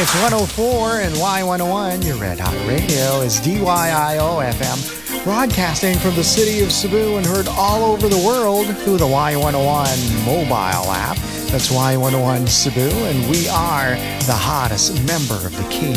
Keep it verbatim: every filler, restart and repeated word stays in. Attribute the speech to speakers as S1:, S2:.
S1: It's one oh four and Y one oh one. Your Red Hot Radio is D Y I O F M, broadcasting from the city of Cebu and heard all over the world through the Y one oh one mobile app. That's Y one oh one Cebu, and we are the hottest member of the K